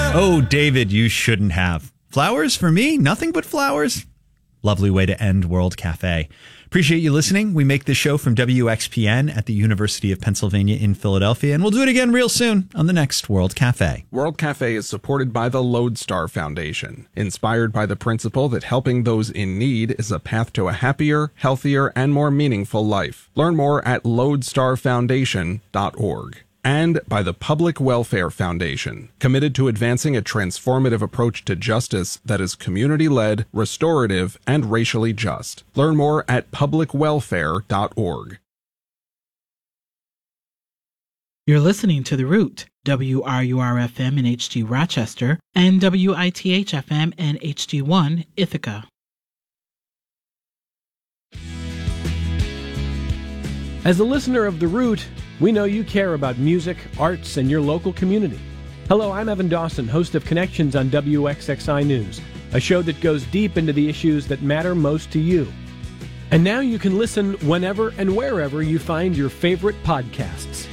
Oh, David, you shouldn't have. Flowers for me? Nothing but flowers? Lovely way to end World Cafe. Appreciate you listening. We make this show from WXPN at the University of Pennsylvania in Philadelphia, and we'll do it again real soon on the next World Cafe. World Cafe is supported by the Lodestar Foundation, inspired by the principle that helping those in need is a path to a happier, healthier, and more meaningful life. Learn more at lodestarfoundation.org. And by the Public Welfare Foundation, committed to advancing a transformative approach to justice that is community-led, restorative, and racially just. Learn more at publicwelfare.org. You're listening to The Root, WRUR-FM in HD Rochester, and WITH-FM and HD1 Ithaca. As a listener of The Root, we know you care about music, arts, and your local community. Hello, I'm Evan Dawson, host of Connections on WXXI News, a show that goes deep into the issues that matter most to you. And now you can listen whenever and wherever you find your favorite podcasts.